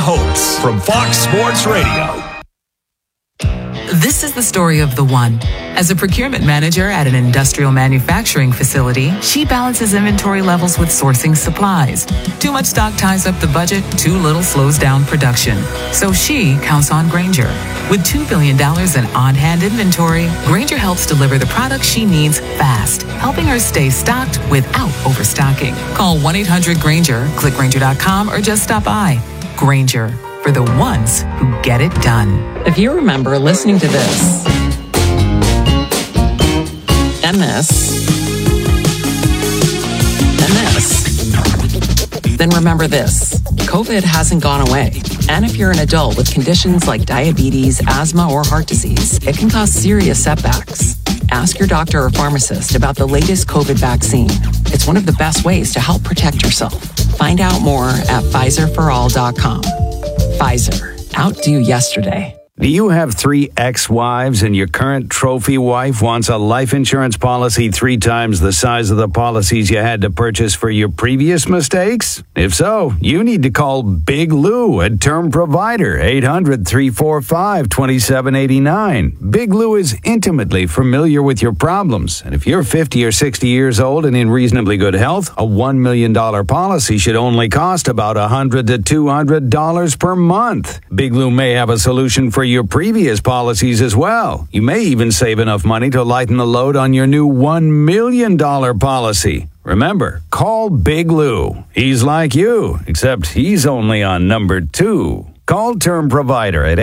Holtz from Fox Sports Radio. This is the story of the one. As a procurement manager at an industrial manufacturing facility, she balances inventory levels with sourcing supplies. Too much stock ties up the budget, too little slows down production. So she counts on Grainger. With $2 billion in on-hand inventory, Grainger helps deliver the products she needs fast, helping her stay stocked without overstocking. Call 1-800-GRAINGER, click Grainger.com, or just stop by. Grainger, for the ones who get it done. If you remember listening to this, and this, then remember this. COVID hasn't gone away. And if you're an adult with conditions like diabetes, asthma, or heart disease, it can cause serious setbacks. Ask your doctor or pharmacist about the latest COVID vaccine. It's one of the best ways to help protect yourself. Find out more at PfizerForAll.com. Pfizer. Outdo yesterday. Do you have 3 ex-wives and your current trophy wife wants a life insurance policy 3 times the size of the policies you had to purchase for your previous mistakes? If so, you need to call Big Lou, a term provider, 800-345-2789. Big Lou is intimately familiar with your problems, and if you're 50 or 60 years old and in reasonably good health, a $1 million policy should only cost about $100 to $200 per month. Big Lou may have a solution for your previous policies as well. You may even save enough money to lighten the load on your new $1 million policy. Remember, call Big Lou. He's like you, except he's only on number 2. Call Term Provider at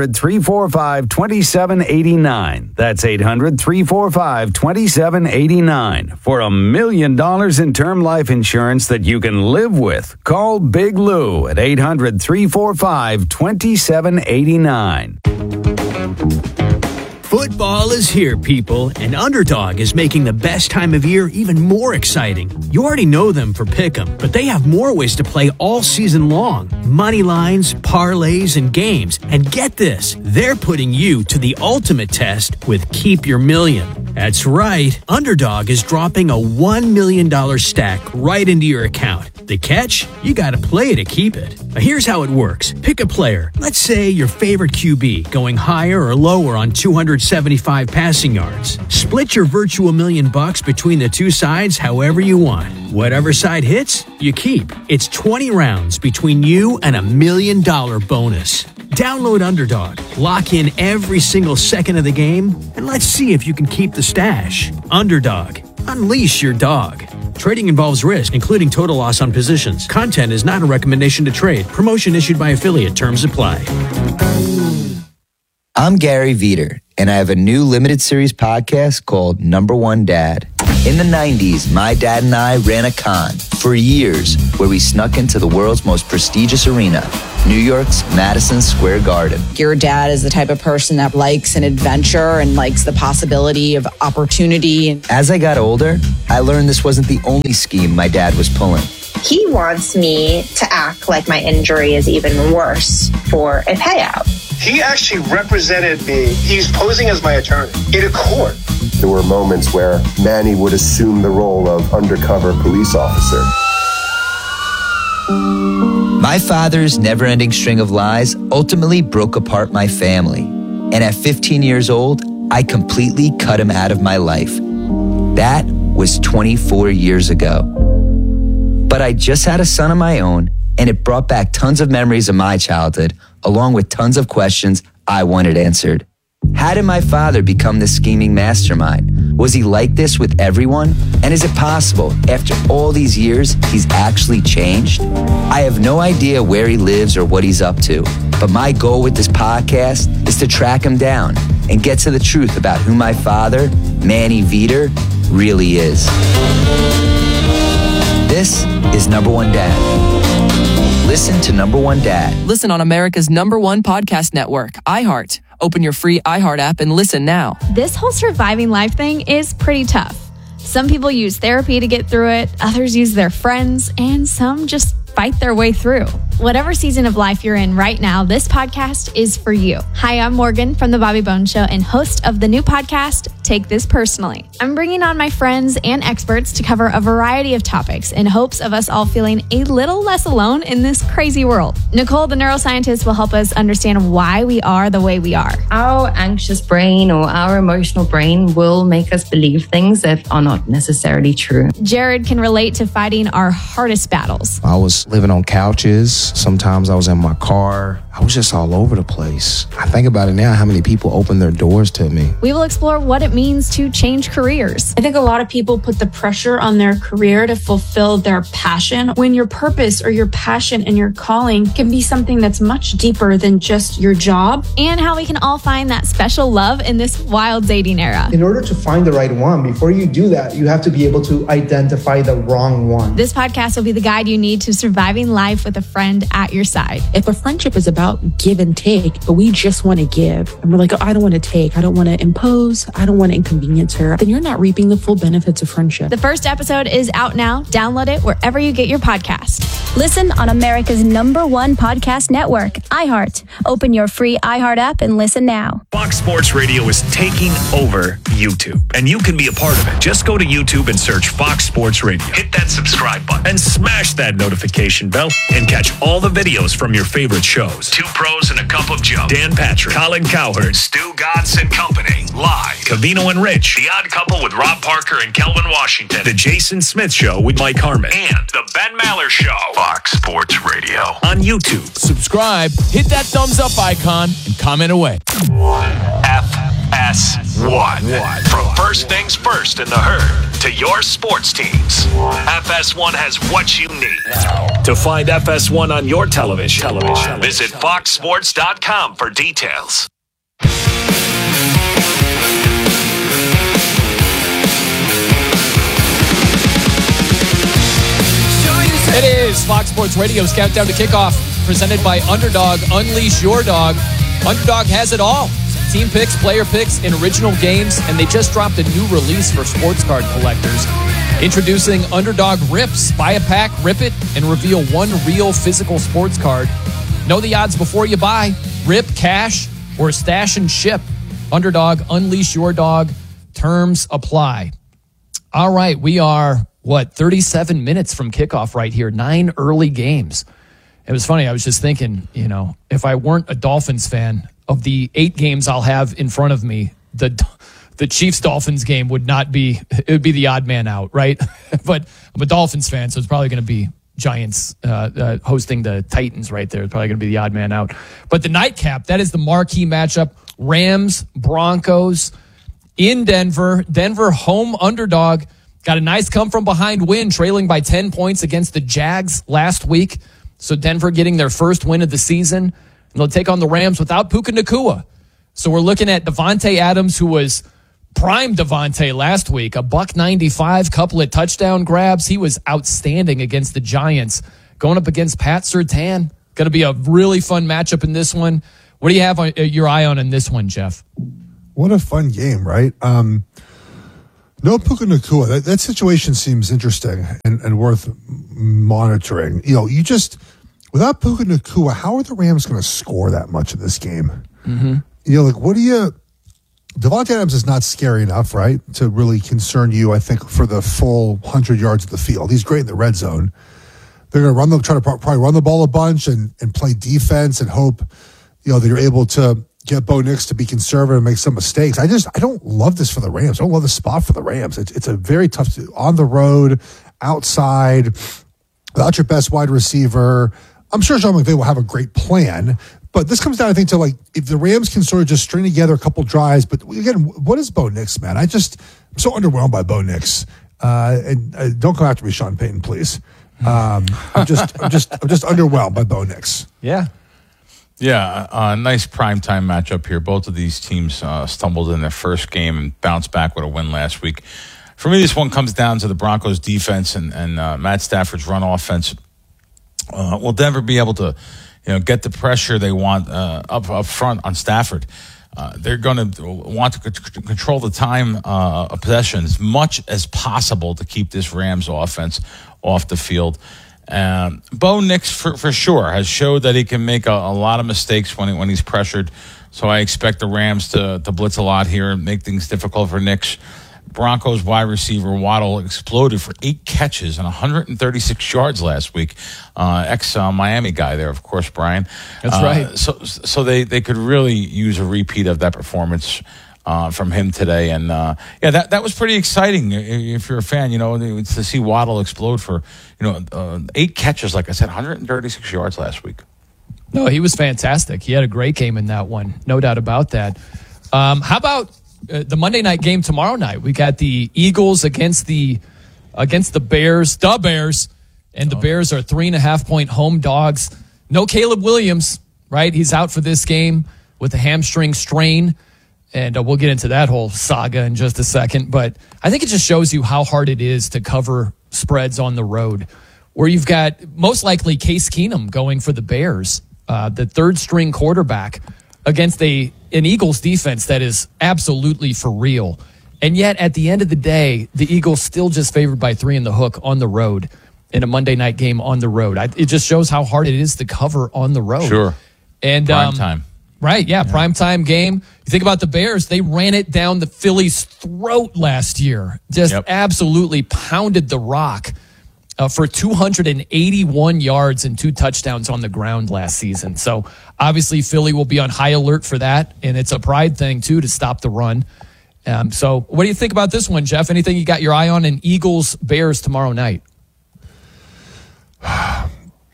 800-345-2789. That's 800-345-2789 for $1 million in term life insurance that you can live with. Call Big Lou at 800-345-2789. Football is here, people, and Underdog is making the best time of year even more exciting. You already know them for Pick'em, but they have more ways to play all season long. Money lines, parlays, and games. And get this, they're putting you to the ultimate test with Keep Your Million. That's right, Underdog is dropping a $1 million stack right into your account. The catch? You gotta play to keep it. Now here's how it works. Pick a player. Let's say your favorite QB, going higher or lower on 275 passing yards. Split your virtual $1 million between the 2 sides however you want. Whatever side hits, you keep. It's 20 rounds between you and $1 million bonus. Download Underdog, lock in every single second of the game, and let's see if you can keep the stash. Underdog. Unleash your dog. Trading involves risk, including total loss on positions. Content is not a recommendation to trade. Promotion issued by affiliate. Terms apply. I'm Gary Veter, and I have a new limited series podcast called Number One Dad. In the 90s, my dad and I ran a con for years where we snuck into the world's most prestigious arena, New York's Madison Square Garden. Your dad is the type of person that likes an adventure and likes the possibility of opportunity. As I got older, I learned this wasn't the only scheme my dad was pulling. He wants me to act like my injury is even worse for a payout. He actually represented me. He's posing as my attorney in a court. There were moments where Manny would assume the role of undercover police officer. My father's never-ending string of lies ultimately broke apart my family. And at 15 years old, I completely cut him out of my life. That was 24 years ago. But I just had a son of my own, and it brought back tons of memories of my childhood, along with tons of questions I wanted answered. How did my father become this scheming mastermind? Was he like this with everyone? And is it possible, after all these years, he's actually changed? I have no idea where he lives or what he's up to, but my goal with this podcast is to track him down and get to the truth about who my father, Manny Veter, really is. This is Number One Dad. Listen to Number One Dad. Listen on America's #1 podcast network, iHeart. Open your free iHeart app and listen now. This whole surviving life thing is pretty tough. Some people use therapy to get through it, others use their friends, and some just fight their way through. Whatever season of life you're in right now, this podcast is for you. Hi, I'm Morgan from The Bobby Bones Show and host of the new podcast, Take This Personally. I'm bringing on my friends and experts to cover a variety of topics in hopes of us all feeling a little less alone in this crazy world. Nicole, the neuroscientist, will help us understand why we are the way we are. Our anxious brain or our emotional brain will make us believe things that are not necessarily true. Jared can relate to fighting our hardest battles. I was living on couches. Sometimes I was in my car. I was just all over the place. I think about it now, how many people opened their doors to me. We will explore what it means to change careers. I think a lot of people put the pressure on their career to fulfill their passion, when your purpose or your passion and your calling can be something that's much deeper than just your job. And how we can all find that special love in this wild dating era. In order to find the right one, before you do that, you have to be able to identify the wrong one. This podcast will be the guide you need to surviving life with a friend at your side. If a friendship is about give and take, but we just want to give, and we're like, oh, I don't want to take, I don't want to impose, I don't want to inconvenience her, then you're not reaping the full benefits of friendship. The first episode is out now. Download it wherever you get your podcast. Listen on America's #1 podcast network, iHeart. Open your free iHeart app and listen now. Fox Sports Radio is taking over YouTube, and you can be a part of it. Just go to YouTube and search Fox Sports Radio. Hit that subscribe button and smash that notification bell and catch all the videos from your favorite shows. Two Pros and a Cup of Joe, Dan Patrick, Colin Cowherd, Stu Godson Company, Live, Covino and Rich, The Odd Couple with Rob Parker and Kelvin Washington, The Jason Smith Show with Mike Harmon, and The Ben Maller Show. Fox Sports Radio on YouTube. Subscribe, hit that thumbs up icon, and comment away. FS1. From first things first in the herd to your sports teams, FS1 has what you need. To find FS1 on your television, visit foxsports.com for details. It is Fox Sports Radio's Countdown to Kickoff, presented by Underdog. Unleash your dog. Underdog has it all. Team picks, player picks, and original games, and they just dropped a new release for sports card collectors. Introducing Underdog Rips. Buy a pack, rip it, and reveal one real physical sports card. Know the odds before you buy. Rip, cash, or stash and ship. Underdog, unleash your dog. Terms apply. All right, we are, 37 minutes from kickoff right here. 9 early games. It was funny. I was just thinking, if I weren't a Dolphins fan, of the 8 games I'll have in front of me, the Chiefs-Dolphins game would be the odd man out, right? But I'm a Dolphins fan, so it's probably going to be Giants hosting the Titans right there. It's probably going to be the odd man out. But the nightcap, that is the marquee matchup. Rams, Broncos in Denver. Denver home underdog. Got a nice come-from-behind win, trailing by 10 points against the Jags last week. So Denver getting their first win of the season. And they'll take on the Rams without Puka Nacua. So we're looking at Devontae Adams, who was prime Devontae last week. $195, couple of touchdown grabs. He was outstanding against the Giants. Going up against Pat Surtain. Going to be a really fun matchup in this one. What do you have your eye on in this one, Jeff? What a fun game, right? No Puka Nacua. That situation seems interesting and worth monitoring. Without Puka Nacua, how are the Rams going to score that much in this game? Mm-hmm. Devontae Adams is not scary enough, right, to really concern you, I think, for the full 100 yards of the field. He's great in the red zone. They're going to try to probably run the ball a bunch and play defense and hope, that you're able to get Bo Nix to be conservative and make some mistakes. I don't love this for the Rams. I don't love the spot for the Rams. It's a very tough, on the road, outside, without your best wide receiver. I'm sure Sean McVay will have a great plan, but this comes down, I think, to if the Rams can sort of just string together a couple drives. But again, what is Bo Nix, man? I'm so underwhelmed by Bo Nix. And don't come after me, Sean Payton, please. I'm just underwhelmed by Bo Nix. Yeah. Yeah, nice primetime matchup here. Both of these teams stumbled in their first game and bounced back with a win last week. For me, this one comes down to the Broncos' defense and Matt Stafford's run offense. Will Denver be able to, get the pressure they want up front on Stafford? They're going to want to control the time of possession as much as possible to keep this Rams offense off the field. Bo Nix, for sure, has showed that he can make a lot of mistakes when he's pressured. So I expect the Rams to blitz a lot here and make things difficult for Nix. Broncos wide receiver Waddle exploded for 8 catches and 136 yards last week. Ex-Miami guy there, of course, Brian. That's right. So they could really use a repeat of that performance from him today. And, that was pretty exciting if you're a fan, to see Waddle explode for, 8 catches, like I said, 136 yards last week. No, he was fantastic. He had a great game in that one. No doubt about that. How about the Monday night game tomorrow night? We got the Eagles against the Bears, and the Bears are 3.5-point home dogs. No Caleb Williams, right? He's out for this game with a hamstring strain, and we'll get into that whole saga in just a second. But I think it just shows you how hard it is to cover spreads on the road, where you've got most likely Case Keenum going for the Bears, the third-string quarterback, against an Eagles defense that is absolutely for real. And yet, at the end of the day, the Eagles still just favored by 3 in the hook on the road in a Monday night game on the road. It just shows how hard it is to cover on the road. Sure. And prime time. Right, yeah, primetime game. You think about the Bears, they ran it down the Phillies' throat last year. Just absolutely pounded the rock for 281 yards and 2 touchdowns on the ground last season. So obviously Philly will be on high alert for that, and it's a pride thing, too, to stop the run. So what do you think about this one, Jeff? Anything you got your eye on in Eagles-Bears tomorrow night? How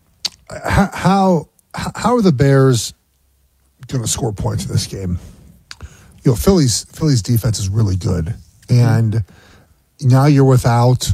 are the Bears going to score points in this game? Philly's defense is really good, and now you're without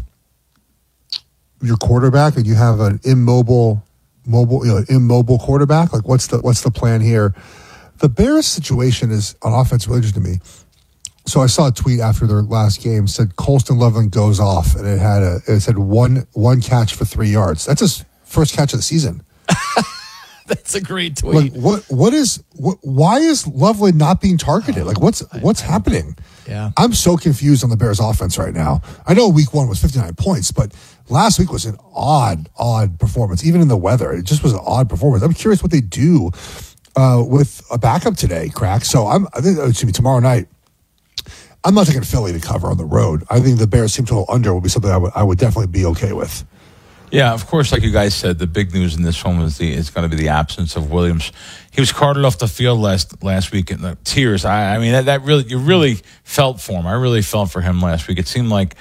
your quarterback, and you have an immobile quarterback. Like, what's the plan here? The Bears' situation is on offense really interesting to me. So I saw a tweet after their last game said Colston Loveland goes off, and it said one catch for 3 yards. That's his first catch of the season. That's a great tweet. Like, why is Loveland not being targeted? Like, what's happening? Yeah. I'm so confused on the Bears offense right now. I know week 1 was 59 points, but last week was an odd performance. Even in the weather, it just was an odd performance. I'm curious what they do with a backup today, Crack. So I think it should be tomorrow night. I'm not taking Philly to cover on the road. I think the Bears team total under will be something I would definitely be okay with. Yeah, of course, like you guys said, the big news in this one is going to be the absence of Williams. He was carted off the field last week in the tears. I mean, that really, you really felt for him. I really felt for him last week. It seemed like,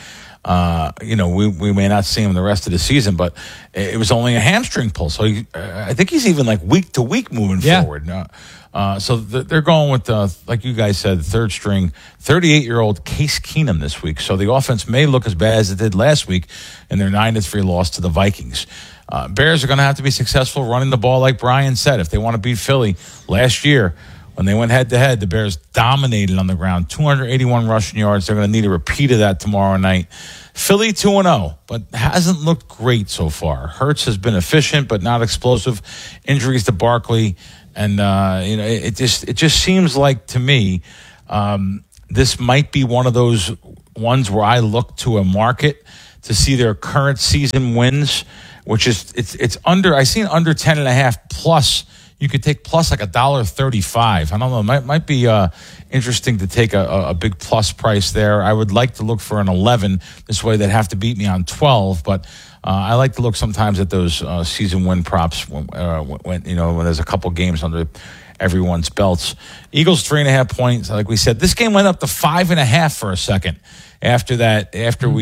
we may not see him the rest of the season, but it was only a hamstring pull. So I think he's even like week to week moving forward. So they're going with, like you guys said, the third string, 38-year-old Case Keenum this week. So the offense may look as bad as it did last week in their 9-3 loss to the Vikings. Bears are going to have to be successful running the ball, like Brian said. If they want to beat Philly last year, when they went head-to-head, the Bears dominated on the ground, 281 rushing yards. They're going to need a repeat of that tomorrow night. Philly 2-0, but hasn't looked great so far. Hurts has been efficient, but not explosive. Injuries to Barkley. And, it just seems like to me this might be one of those ones where I look to a market to see their current season wins, which is it's under. I seen under 10.5 plus. You could take plus like $1.35. I don't know. Might be interesting to take a big plus price there. I would like to look for an 11. This way, they'd have to beat me on 12, but. I like to look sometimes at those season win props when there's a couple games under everyone's belts. Eagles 3.5 points. Like we said, this game went up to 5.5 for a second. After that,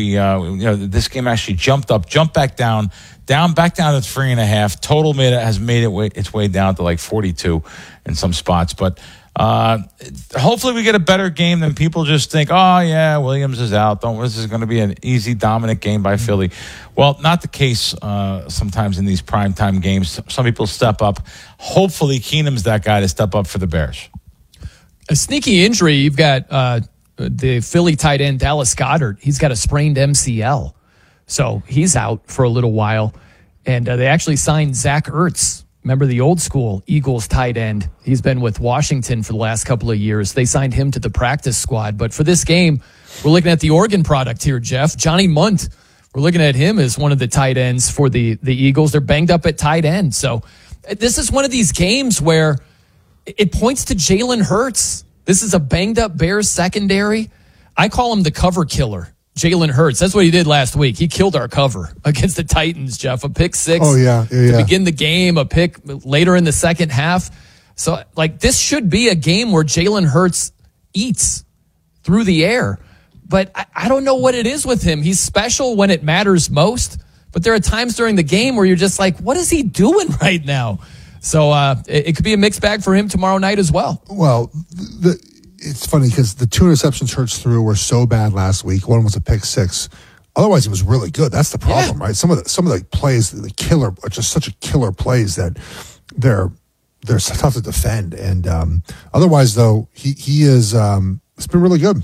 this game actually jumped back down back down to 3.5. Total has made its way down to like 42 in some spots, but. Hopefully we get a better game than people just think, oh, yeah, Williams is out. This is going to be an easy, dominant game by Philly. Well, not the case sometimes in these primetime games. Some people step up. Hopefully Keenum's that guy to step up for the Bears. A sneaky injury. You've got the Philly tight end, Dallas Goedert. He's got a sprained MCL. So he's out for a little while. And they actually signed Zach Ertz. Remember the old school Eagles tight end? He's been with Washington for the last couple of years. They signed him to the practice squad. But for this game, we're looking at the Oregon product here, Jeff. Johnny Munt we're looking at him as one of the tight ends for the Eagles. They're banged up at tight end. So this is one of these games where it points to Jalen Hurts. This is a banged up Bears secondary. I call him the cover killer, Jalen Hurts. That's what he did last week. He killed our cover against the Titans, Jeff. A pick six to begin the game, a pick later in the second half. So, this should be a game where Jalen Hurts eats through the air. But I don't know what it is with him. He's special when it matters most. But there are times during the game where you're just like, what is he doing right now? So it could be a mixed bag for him tomorrow night as well. Well, it's funny because the 2 interceptions Hurts threw were so bad last week. One was a pick six. Otherwise, he was really good. That's the problem, right? Some of the plays, the killer, are just such a killer plays that they're tough to defend. And otherwise, though, he is it's been really good.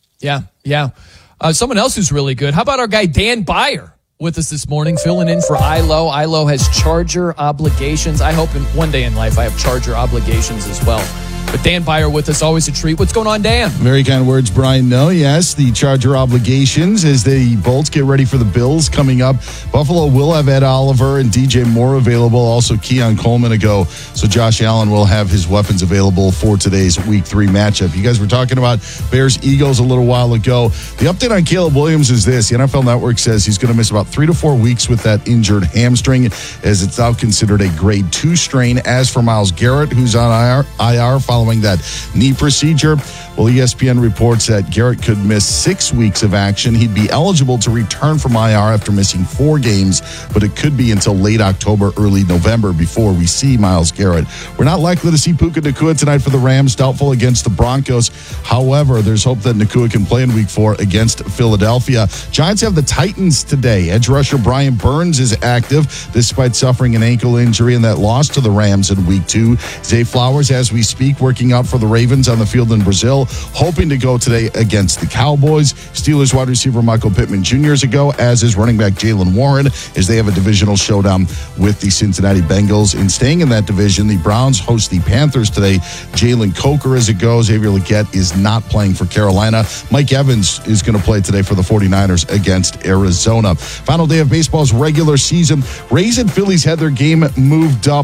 Yeah. Someone else who's really good. How about our guy Dan Beyer with us this morning, filling in for Ilo. Ilo has Charger obligations. I hope one day in life I have Charger obligations as well. But Dan Beyer with us, always a treat. What's going on, Dan? Very kind words, Brian. No, yes, the Charger obligations as the Bolts get ready for the Bills coming up. Buffalo will have Ed Oliver and DJ Moore available. Also, Keon Coleman to go. So Josh Allen will have his weapons available for today's Week 3 matchup. You guys were talking about Bears-Eagles a little while ago. The update on Caleb Williams is this. The NFL Network says he's going to miss about 3 to 4 weeks with that injured hamstring, as it's now considered a grade 2 strain. As for Myles Garrett, who's on IR following that knee procedure, well, ESPN reports that Garrett could miss 6 weeks of action. He'd be eligible to return from IR after missing 4 games, but it could be until late October, early November before we see Myles Garrett. We're not likely to see Puka Nacua tonight for the Rams, doubtful against the Broncos. However, there's hope that Nacua can play in Week 4 against Philadelphia. Giants have the Titans today. Edge rusher Brian Burns is active despite suffering an ankle injury in that loss to the Rams in Week 2. Zay Flowers, as we speak, working out for the Ravens on the field in Brazil, hoping to go today against the Cowboys. Steelers wide receiver Michael Pittman Jr. is a go, as is running back Jaylen Warren, as they have a divisional showdown with the Cincinnati Bengals. In staying in that division, the Browns host the Panthers today. Jalen Coker is a go. Xavier Legette is not playing for Carolina. Mike Evans is going to play today for the 49ers against Arizona. Final day of baseball's regular season. Rays and Phillies had their game moved up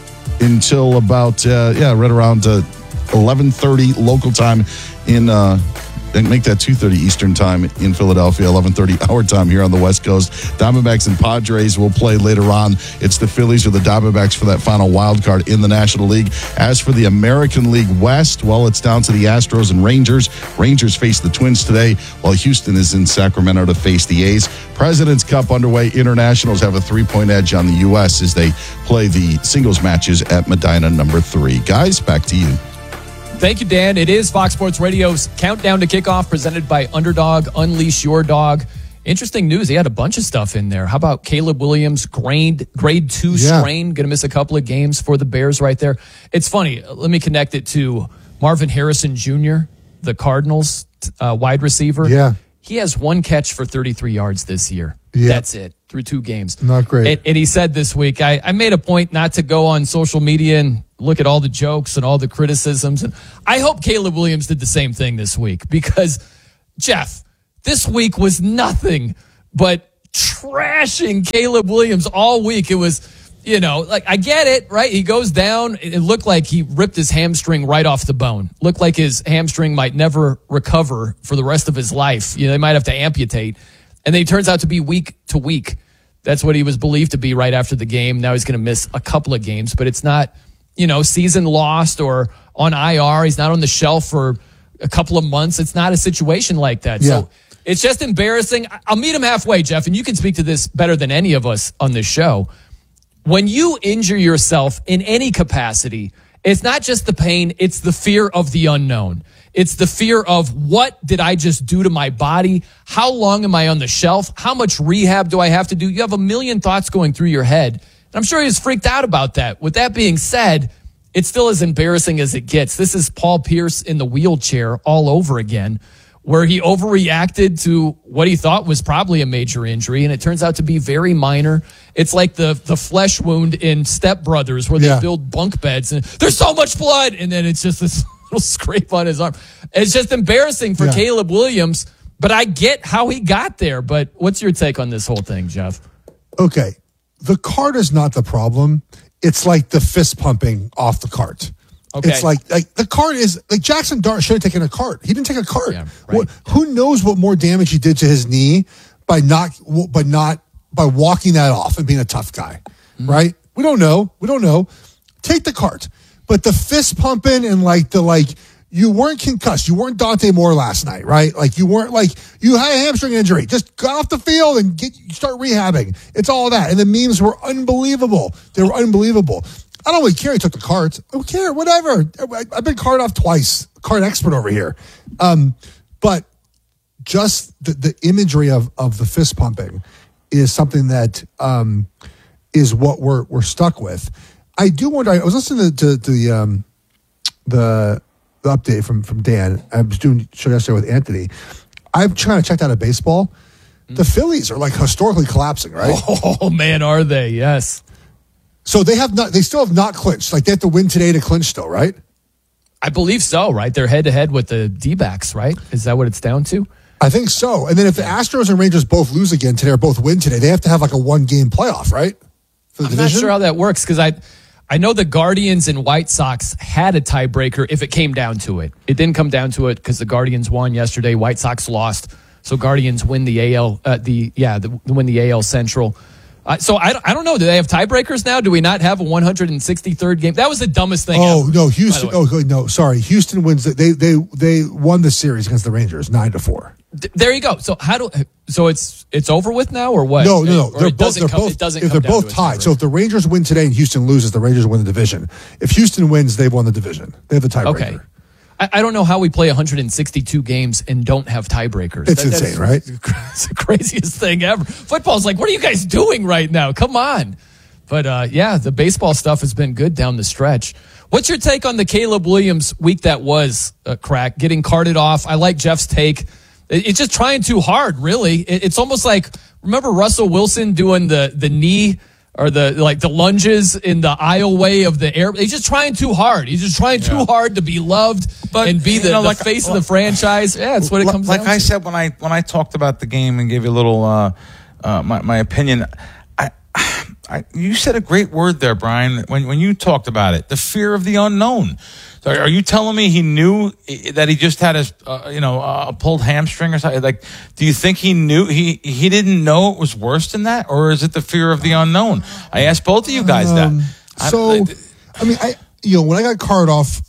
until about right around 11:30 local time in and make that 2:30 Eastern time in Philadelphia, 11:30 our time here on the West Coast. Diamondbacks and Padres will play later on. It's the Phillies or the Diamondbacks for that final wild card in the National League. As for the American League West, well, it's down to the Astros and Rangers. Rangers face the Twins today, while Houston is in Sacramento to face the A's. President's Cup underway. Internationals have a 3-point edge on the U.S. as they play the singles matches at Medina number 3. Guys, back to you. Thank you, Dan. It is Fox Sports Radio's Countdown to Kickoff, presented by Underdog. Unleash your dog. Interesting news. He had a bunch of stuff in there. How about Caleb Williams, grade 2 strain, going to miss a couple of games for the Bears right there. It's funny. Let me connect it to Marvin Harrison Jr., the Cardinals wide receiver. Yeah. He has 1 catch for 33 yards this year. Yeah. That's it, through 2 games. Not great. And he said this week, I made a point not to go on social media and look at all the jokes and all the criticisms. And I hope Caleb Williams did the same thing this week, because, Jeff, this week was nothing but trashing Caleb Williams all week. It was, I get it, right? He goes down. It looked like he ripped his hamstring right off the bone. Looked like his hamstring might never recover for the rest of his life. They might have to amputate. And then he turns out to be week to week. That's what he was believed to be right after the game. Now he's going to miss a couple of games, but it's not, season lost or on IR. He's not on the shelf for a couple of months. It's not a situation like that. Yeah. So it's just embarrassing. I'll meet him halfway, Jeff, and you can speak to this better than any of us on this show. When you injure yourself in any capacity, it's not just the pain, it's the fear of the unknown. It's the fear of, what did I just do to my body? How long am I on the shelf? How much rehab do I have to do? You have a million thoughts going through your head. And I'm sure he was freaked out about that. With that being said, it's still as embarrassing as it gets. This is Paul Pierce in the wheelchair all over again, where he overreacted to what he thought was probably a major injury, and it turns out to be very minor. It's like the flesh wound in Step Brothers, where they build bunk beds, and there's so much blood, and then it's just this little scrape on his arm. It's just embarrassing for Caleb Williams. But I get how he got there. But what's your take on this whole thing, Jeff? Okay. The cart is not the problem. It's like the fist pumping off the cart. Okay. It's like the cart is like Jackson Dart should have taken a cart. He didn't take a cart. Yeah, right. Who knows what more damage he did to his knee by walking that off and being a tough guy, right? We don't know. Take the cart. But the fist pumping and you weren't concussed. You weren't Dante Moore last night, right? Like you weren't you had a hamstring injury. Just go off the field and start rehabbing. It's all that. And the memes were unbelievable. They were unbelievable. I don't really care. He took the cart. I don't care. Whatever. I've been cart off twice. Cart expert over here. But just the imagery of the fist pumping is something that is what we're stuck with. I do wonder. I was listening to the update from Dan. I was doing show yesterday with Anthony. I'm trying to check out a baseball. The Phillies are historically collapsing, right? Oh man, are they? Yes. So they still have not clinched. They have to win today to clinch still, right? I believe so, right? They're head to head with the D-backs, right? Is that what it's down to? I think so. And then if the Astros and Rangers both lose again today or both win today, they have to have a 1-game playoff, right? For the I'm division? not sure how that works because I know the Guardians and White Sox had a tiebreaker if it came down to it. It didn't come down to it because the Guardians won yesterday. White Sox lost, so Guardians win the AL. Win the AL Central. So I don't know. Do they have tiebreakers now? Do we not have a 163rd game? That was the dumbest thing. Oh no, Houston. Oh no, sorry. Houston wins. They won the series against the Rangers 9-4. There you go. So it's over with now or what? No. They're both tied. So if the Rangers win today and Houston loses, the Rangers win the division. If Houston wins, they've won the division. They have the tiebreaker. Okay. I don't know how we play 162 games and don't have tiebreakers. It's insane, right? It's the craziest thing ever. Football's what are you guys doing right now? Come on. But the baseball stuff has been good down the stretch. What's your take on the Caleb Williams week that was, Crack, getting carted off? I like Jeff's take. It's just trying too hard, really. It's almost like, remember Russell Wilson doing the knee or the lunges in the aisleway of the air. He's just trying too hard. He's just trying too hard to be loved and be the face of the franchise. Yeah, that's what it comes down to. Like I said when I talked about the game and gave you a little my opinion, you said a great word there, Brian, when you talked about it, the fear of the unknown. So are you telling me he knew that he just had his a pulled hamstring or something? Do you think he knew he didn't know it was worse than that, or is it the fear of the unknown? I asked both of you guys that. When I got carted off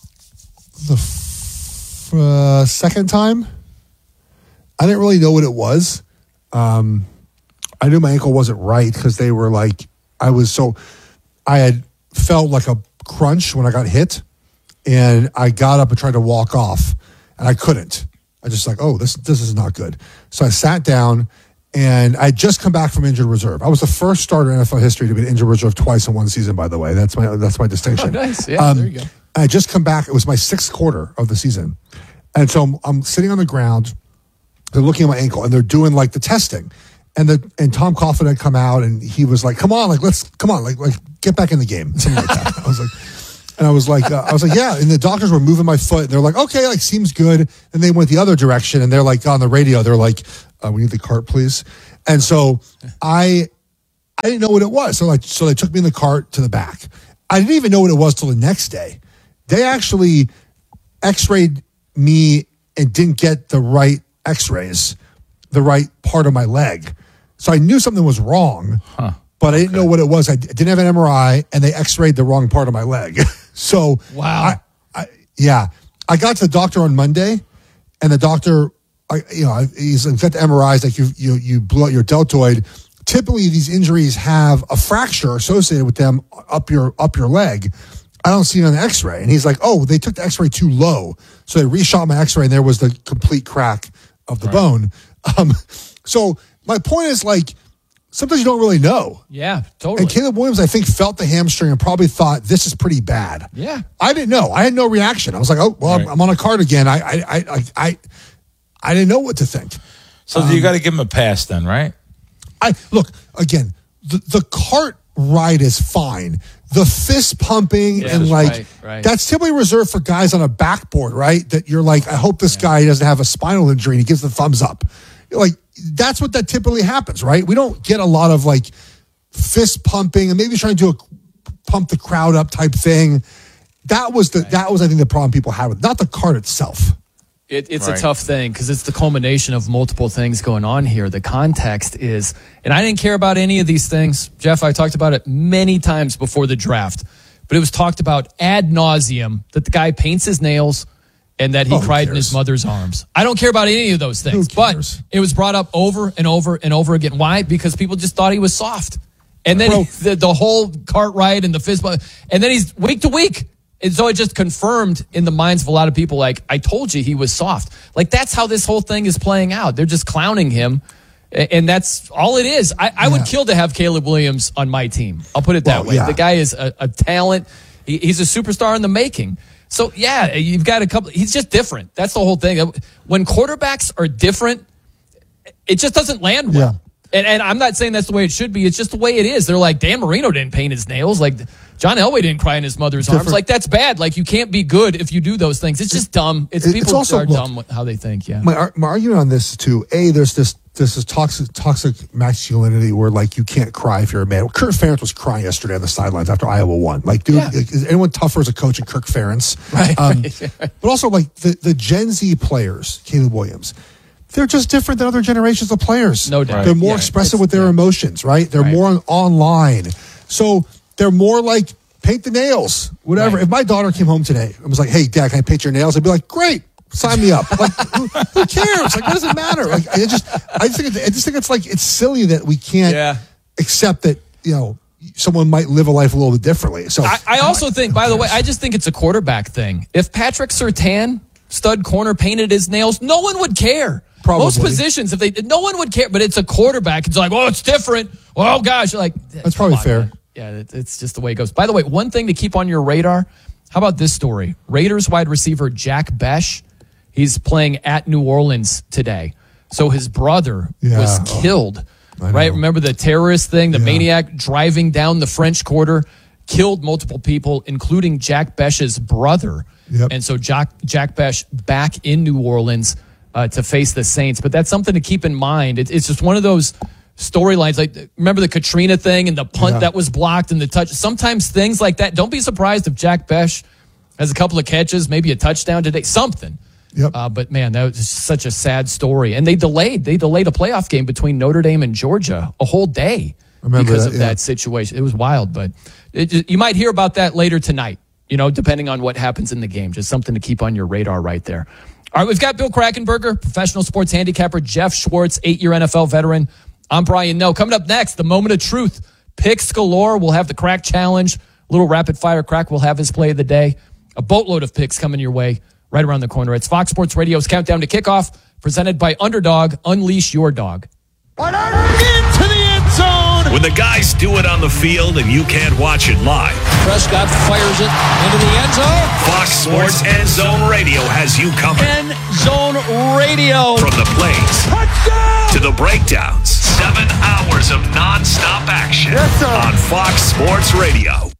the second time, I didn't really know what it was. I knew my ankle wasn't right because they were I had felt like a crunch when I got hit. And I got up and tried to walk off, and I couldn't. I just this is not good. So I sat down, and I had just come back from injured reserve. I was the first starter in NFL history to be in injured reserve twice in one season, by the way. That's my distinction. Oh, nice. Yeah, there you go. I had just come back. It was my sixth quarter of the season. And so I'm sitting on the ground. They're looking at my ankle, and they're doing the testing. And Tom Coughlin had come out, and he was like, come on, get back in the game. Something like that. I was like, yeah. And the doctors were moving my foot. And they're like, okay, seems good. And they went the other direction. And they're on the radio. They're like, we need the cart, please. And so I didn't know what it was. So they took me in the cart to the back. I didn't even know what it was till the next day. They actually x-rayed me and didn't get the right x-rays, the right part of my leg. So I knew something was wrong. Huh. But I didn't know what it was. I didn't have an MRI, and they x-rayed the wrong part of my leg. So, wow. I got to the doctor on Monday, and the doctor, he's got the MRIs, you blew out your deltoid. Typically, these injuries have a fracture associated with them up your leg. I don't see it on the x-ray. And he's like, oh, they took the x-ray too low. So they reshot my x-ray, and there was the complete crack of the bone. So my point is sometimes you don't really know. Yeah, totally. And Caleb Williams, I think, felt the hamstring and probably thought, this is pretty bad. Yeah. I didn't know. I had no reaction. I was like, oh, well, right. I'm on a cart again. I didn't know what to think. So you got to give him a pass then, right? Look, again, the cart ride is fine. The fist pumping and like that's typically reserved for guys on a backboard, right? That you're like, I hope this guy doesn't have a spinal injury and he gives the thumbs up. Like that's what that typically happens, right? We don't get a lot of like fist pumping and maybe trying to do a pump the crowd up type thing. That was I think the problem people had with not the card itself. It's a tough thing because it's the culmination of multiple things going on here. The context is, and I didn't care about any of these things. Jeff, I talked about it many times before the draft, but it was talked about ad nauseum that the guy paints his nails and that he cried in his mother's arms. I don't care about any of those things, but it was brought up over and over and over again. Why? Because people just thought he was soft. And then the whole Cartwright and the fist bump, and then he's week to week. And so it just confirmed in the minds of a lot of people, like, I told you he was soft. Like, that's how this whole thing is playing out. They're just clowning him, and that's all it is. I would kill to have Caleb Williams on my team. I'll put it that way. The guy is a talent. He's a superstar in the making. So, yeah, you've got a couple. He's just different. That's the whole thing. When quarterbacks are different, it just doesn't land well. And I'm not saying that's the way it should be. It's just the way it is. They're like, Dan Marino didn't paint his nails. Like, John Elway didn't cry in his mother's arms. Like, that's bad. Like, you can't be good if you do those things. It's just dumb. People are dumb with how they think, My argument on this, too, there's this toxic masculinity where, like, you can't cry if you're a man. Well, Kirk Ferentz was crying yesterday on the sidelines after Iowa won. Like, dude, is anyone tougher as a coach than Kirk Ferentz? Right. But also, like, the Gen Z players, Caleb Williams, they're just different than other generations of players. No doubt. They're more expressive with their emotions, right? They're more online. So they're more like paint the nails, whatever. Right. If my daughter came home today and was like, hey, Dad, can I paint your nails? I'd be like, great, sign me up. Like, who cares? Like, what does it matter? Like, I just think it's like, it's silly that we can't accept that, you know, someone might live a life a little bit differently. So I also think, by the way, I just think it's a quarterback thing. If Patrick Surtain, stud corner, painted his nails, no one would care. Probably. Most positions, no one would care, but it's a quarterback. It's like, oh, it's different. Oh, gosh. You're like, that's probably fair. Man. Yeah, it's just the way it goes. By the way, one thing to keep on your radar, how about this story? Raiders wide receiver Jack Besh, he's playing at New Orleans today. So his brother was killed, right? Remember the terrorist thing, the maniac driving down the French Quarter, killed multiple people, including Jack Besh's brother. Yep. And so Jack Besh back in New Orleans to face the Saints. But that's something to keep in mind. It's just one of those storylines. Like, remember the Katrina thing and the punt that was blocked and the touch. Sometimes things like that. Don't be surprised if Jack Besh has a couple of catches, maybe a touchdown today, something. Yep. But, man, that was such a sad story. And they delayed a playoff game between Notre Dame and Georgia a whole day because of that situation. It was wild. But you might hear about that later tonight, you know, depending on what happens in the game. Just something to keep on your radar right there. All right, we've got Bill Krackomberger, professional sports handicapper, Jeff Schwartz, 8-year NFL veteran. I'm Brian Noe. Coming up next, the moment of truth. Picks galore. We'll have the crack challenge. A little rapid fire crack. We'll have his play of the day. A boatload of picks coming your way right around the corner. It's Fox Sports Radio's Countdown to Kickoff, presented by Underdog. Unleash your dog. Into the end zone. When the guys do it on the field and you can't watch it live. Prescott fires it into the end zone. Fox Sports End Zone Radio has you covered. End Zone Radio. From the plays to the breakdowns. 7 hours of nonstop action on Fox Sports Radio.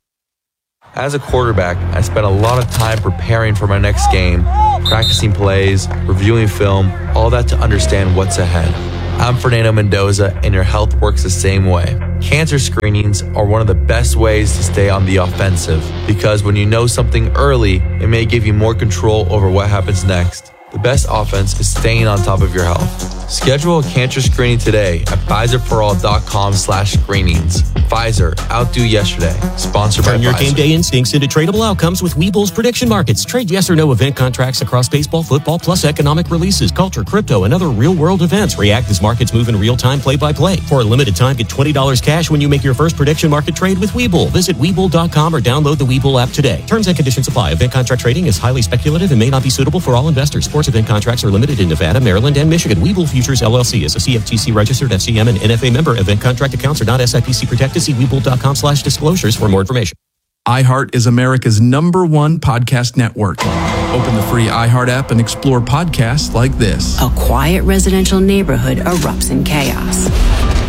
As a quarterback, I spent a lot of time preparing for my next game, practicing plays, reviewing film, all that to understand what's ahead. I'm Fernando Mendoza, and your health works the same way. Cancer screenings are one of the best ways to stay on the offensive, because when you know something early, it may give you more control over what happens next. The best offense is staying on top of your health. Schedule a cancer screening today at PfizerForAll.com/screenings. Pfizer, outdo yesterday. Sponsored by Pfizer. Turn your game day instincts into tradable outcomes with Webull's prediction markets. Trade yes or no event contracts across baseball, football, plus economic releases, culture, crypto, and other real-world events. React as markets move in real time, play-by-play. For a limited time, get $20 cash when you make your first prediction market trade with Webull. Visit Webull.com or download the Webull app today. Terms and conditions apply. Event contract trading is highly speculative and may not be suitable for all investors. Sports event contracts are limited in Nevada, Maryland, and Michigan. Webull Futures LLC is a CFTC registered FCM and NFA member. Event contract accounts are not SIPC protected. See Webull.com/disclosures for more information. iHeart is America's #1 podcast network. Open the free iHeart app and explore podcasts like this. A quiet residential neighborhood erupts in chaos.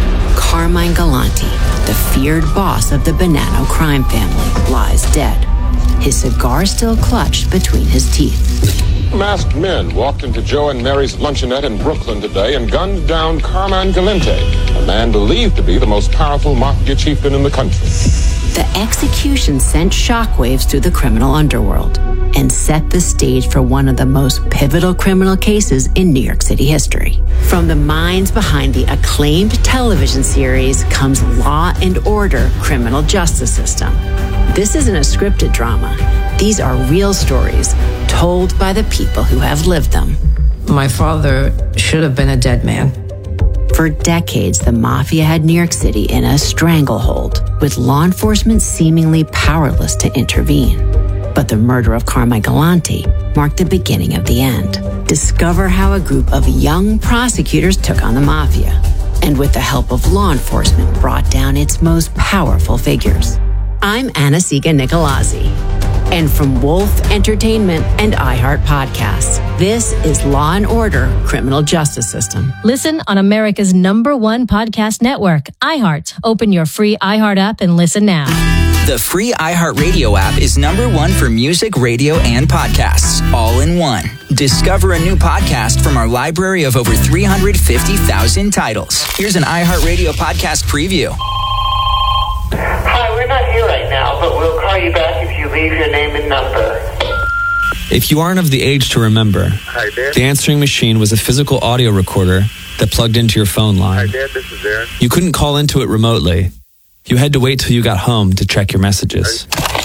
Carmine Galante, the feared boss of the Bonanno crime family, lies dead, his cigar still clutched between his teeth. Masked men walked into Joe and Mary's luncheonette in Brooklyn today and gunned down Carmine Galante, a man believed to be the most powerful mafia chieftain in the country. The execution sent shockwaves through the criminal underworld and set the stage for one of the most pivotal criminal cases in New York City history. From the minds behind the acclaimed television series comes Law and Order: Criminal Justice System. This isn't a scripted drama. These are real stories told by the people who have lived them. My father should have been a dead man. For decades, the mafia had New York City in a stranglehold, with law enforcement seemingly powerless to intervene. But the murder of Carmine Galante marked the beginning of the end. Discover how a group of young prosecutors took on the mafia, and with the help of law enforcement, brought down its most powerful figures. I'm Anna-Sigga Nicolazzi, and from Wolf Entertainment and iHeart Podcasts, this is Law and Order: Criminal Justice System. Listen on America's #1 podcast network, iHeart. Open your free iHeart app and listen now. The free iHeartRadio app is #1 for music, radio, and podcasts, all in one. Discover a new podcast from our library of over 350,000 titles. Here's an iHeartRadio podcast preview. Hi, we're not here right now, but we'll call you back if you leave your name and number. If you aren't of the age to remember, Hi, Dad. the answering machine was a physical audio recorder that plugged into your phone line. Hi, Dad. This is Aaron. You couldn't call into it remotely. You had to wait till you got home to check your messages.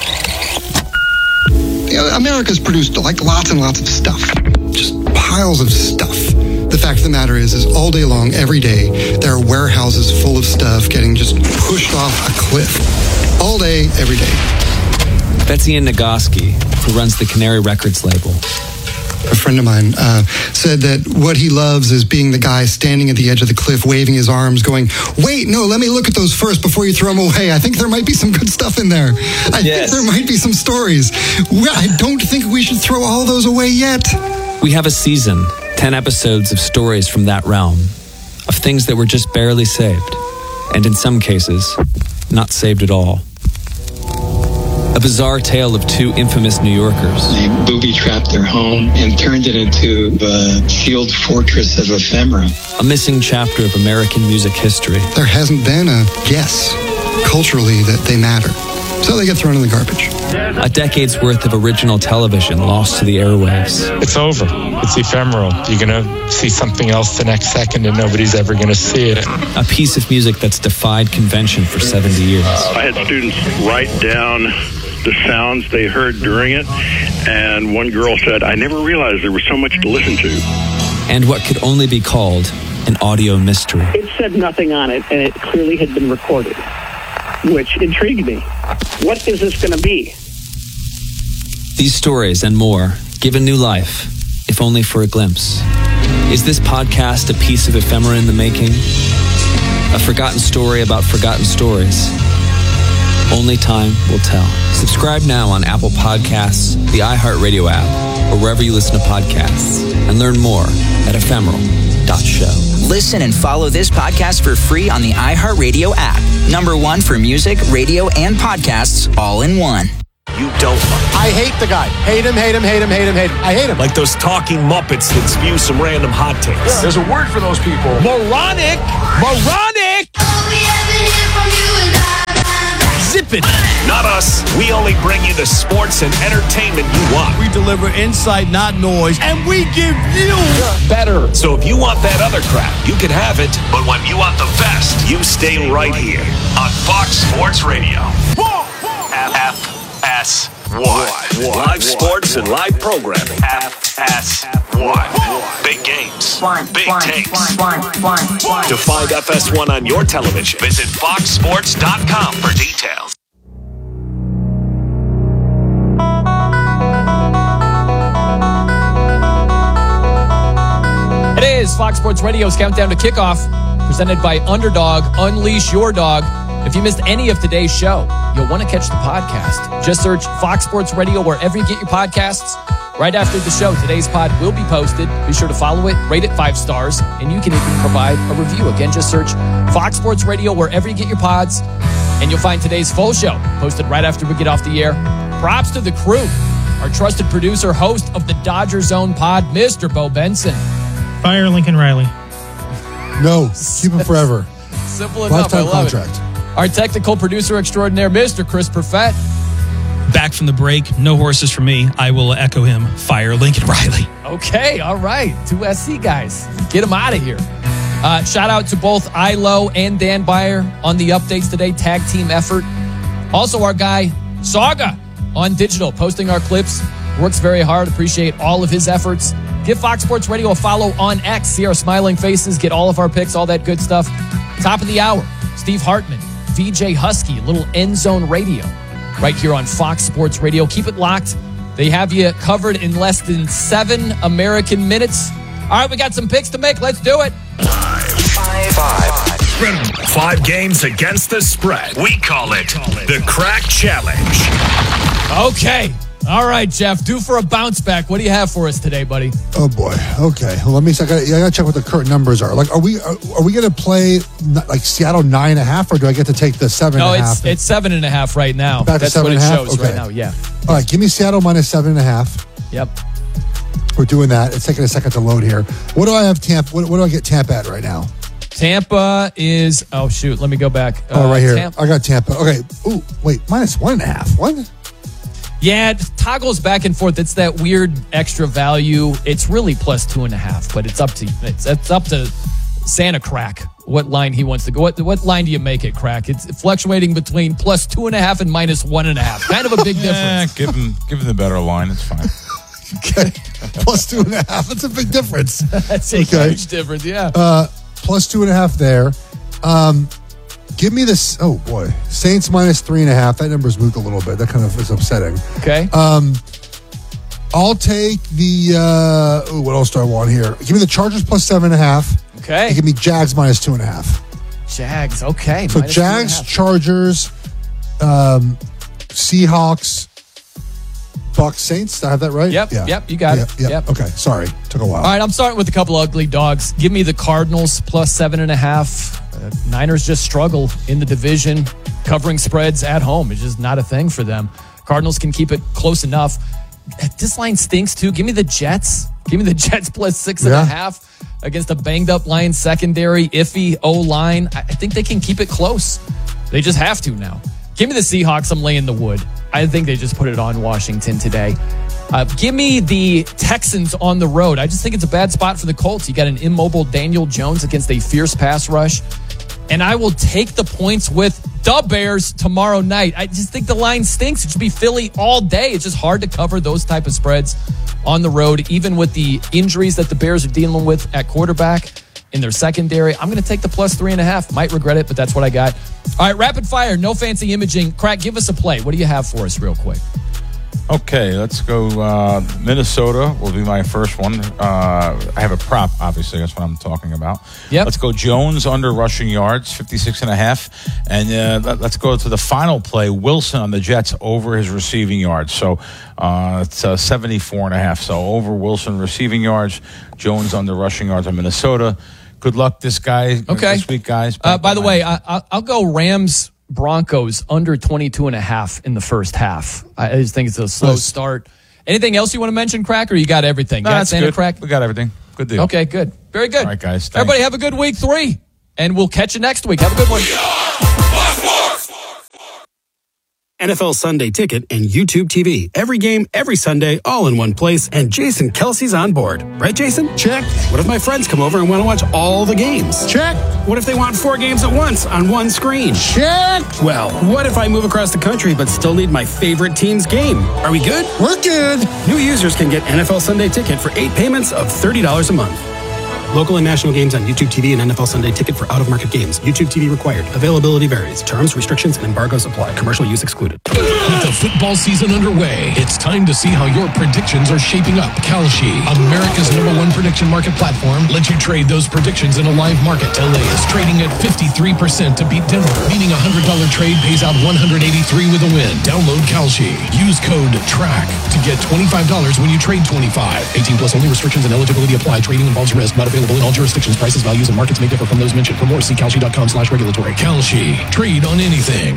America's produced like lots and lots of stuff. Just piles of stuff. The fact of the matter is all day long, every day, there are warehouses full of stuff getting just pushed off a cliff. All day, every day. Betsy Ann Nagoski, who runs the Canary Records label. A friend of mine said that what he loves is being the guy standing at the edge of the cliff, waving his arms, going, wait, no, let me look at those first before you throw them away. I think there might be some good stuff in there. I think there might be some stories. I don't think we should throw all those away yet. We have a season, 10 episodes of stories from that realm, of things that were just barely saved, and in some cases, not saved at all. A bizarre tale of two infamous New Yorkers. They booby-trapped their home and turned it into the sealed fortress of ephemera. A missing chapter of American music history. There hasn't been a guess culturally that they matter. So they get thrown in the garbage. A decade's worth of original television lost to the airwaves. It's over. It's ephemeral. You're going to see something else the next second and nobody's ever going to see it. A piece of music that's defied convention for 70 years. I had students write down the sounds they heard during it, and one girl said, I never realized there was so much to listen to. And what could only be called an audio mystery. It said nothing on it, and it clearly had been recorded, which intrigued me. What is this going to be? These stories and more given new life, if only for a glimpse. Is this podcast a piece of ephemera in the making? A forgotten story about forgotten stories? Only time will tell. Subscribe now on Apple Podcasts, the iHeartRadio app, or wherever you listen to podcasts, and learn more at ephemeral.show. Listen and follow this podcast for free on the iHeartRadio app. #1 for music, radio, and podcasts, all in one. You don't like. I hate the guy. Hate him, hate him, hate him, hate him, hate him. I hate him. Like those talking Muppets that spew some random hot takes. Yeah. There's a word for those people. Moronic! Moronic! Zip it! Not us. We only bring you the sports and entertainment you want. We deliver insight, not noise, and we give you better. So if you want that other crap, you can have it. But when you want the best, you stay right here on Fox Sports Radio. FS1. Live sports and live programming. FS1. Big games. Big takes. To find FS1 on your television, visit foxsports.com for details. It is Fox Sports Radio's Countdown to Kickoff, presented by Underdog. Unleash your dog. If you missed any of today's show, you'll want to catch the podcast. Just search Fox Sports Radio wherever you get your podcasts, right after the show. Today's pod will be posted. Be sure to follow it, rate it 5 stars, and you can even provide a review. Again, just search Fox Sports Radio wherever you get your pods, and you'll find today's full show posted right after we get off the air. Props to the crew. Our trusted producer, host of the Dodger Zone pod, Mr. Bo Benson. Fire Lincoln Riley. No, keep him forever. Simple enough. Lifetime I love contract. it. Our technical producer extraordinaire, Mr. Chris Perfett. Back from the break, no horses for me. I will echo him. Fire Lincoln Riley. Okay, all right. 2 SC guys. Get them out of here. Shout out to both Ilo and Dan Beyer on the updates today. Tag team effort. Also, our guy, Saga, on digital, posting our clips. Works very hard. Appreciate all of his efforts. Give Fox Sports Radio a follow on X. See our smiling faces. Get all of our picks, all that good stuff. Top of the hour, Steve Hartman, VJ Husky, little End Zone Radio, right here on Fox Sports Radio. Keep it locked. They have you covered in less than 7 American minutes. All right, we got some picks to make. Let's do it. 5 games against the spread. We call it the Crack Challenge. Okay. All right, Jeff. Due for a bounce back. What do you have for us today, buddy? Oh boy. Okay. Well, let me. I gotta check what the current numbers are. Like, are we gonna play like Seattle 9.5, or do I get to take the 7.5? No, it's 7.5 right now. Back to That's what it 7.5? shows Okay. right now. Yeah. All right. Give me Seattle minus 7.5. Yep. We're doing that. It's taking a second to load here. What do I have Tampa? What do I get Tampa at right now? Tampa is. Oh shoot. Let me go back. Right here. Tampa. I got Tampa. Okay. Ooh, wait. Minus 1.5. What? Yeah, it toggles back and forth. It's that weird extra value. It's really plus 2.5, but it's up to it's up to Santa Crack what line he wants to go. What line do you make it, Crack? It's fluctuating between plus 2.5 and minus 1.5. Kind of a big difference. Give him the better line. It's fine. Okay. Plus 2.5. That's a big difference. That's a huge difference. Yeah. Plus 2.5 there. Give me this. Oh boy, Saints minus 3.5. That number's moved a little bit. That kind of is upsetting. Okay. I'll take the. What else do I want here? Give me the Chargers plus 7.5. Okay. And give me Jags minus 2.5. Jags. Okay. So minus Jags, 2.5. Chargers, Seahawks, Bucks, Saints. Did I have that right? Yep. Yeah. Yep. You got it. Yep. Okay. Sorry. Took a while. All right. I'm starting with a couple ugly dogs. Give me the Cardinals plus 7.5. Niners just struggle in the division, covering spreads at home. It's just not a thing for them. Cardinals can keep it close enough. This line stinks too. Give me the Jets. Give me the Jets plus 6.5 against a banged up Lions secondary, iffy O-line. I think they can keep it close. They just have to now. Give me the Seahawks. I'm laying the wood. I think they just put it on Washington today. Give me the Texans on the road. I just think it's a bad spot for the Colts. You got an immobile Daniel Jones against a fierce pass rush. And I will take the points with the Bears tomorrow night. I just think the line stinks. It should be Philly all day. It's just hard to cover those type of spreads on the road, even with the injuries that the Bears are dealing with at quarterback in their secondary. I'm going to take the plus 3.5. Might regret it, but that's what I got. All right, rapid fire, no fancy imaging. Crack, give us a play. What do you have for us real quick? Okay, let's go. Minnesota will be my first one. I have a prop, obviously. That's what I'm talking about. Yep. Let's go Jones under rushing yards, 56.5. And let's go to the final play, Wilson on the Jets over his receiving yards. So it's 74.5. So over Wilson receiving yards, Jones under rushing yards on Minnesota. Good luck this week, guys. By the way, I'll go Rams Broncos under 22.5 in the first half. I just think it's a slow start. Anything else you want to mention, Crack, or you got everything? That's Santa good. Crack? We got everything. Good deal. Okay, good. Very good. All right, guys. Thanks. Everybody have a good week 3, and we'll catch you next week. Have a good one. NFL Sunday Ticket and YouTube TV. Every game, every Sunday, all in one place. And Jason Kelsey's on board. Right, Jason? Check. What if my friends come over and want to watch all the games? Check. What if they want 4 games at once on one screen? Check. Well, what if I move across the country but still need my favorite team's game? Are we good? We're good. New users can get NFL Sunday Ticket for 8 payments of $30 a month. Local and national games on YouTube TV and NFL Sunday Ticket for out-of-market games. YouTube TV required. Availability varies. Terms, restrictions, and embargoes apply. Commercial use excluded. With the football season underway, it's time to see how your predictions are shaping up. Kalshi, America's #1 prediction market platform, lets you trade those predictions in a live market. LA is trading at 53% to beat Denver, meaning a $100 trade pays out $183 with a win. Download Kalshi. Use code TRACK to get $25 when you trade 25. 18 plus only. Restrictions and eligibility apply. Trading involves risk. Not available in all jurisdictions. Prices, values, and markets may differ from those mentioned. For more, see Kalshi.com/regulatory. Kalshi. Trade on anything.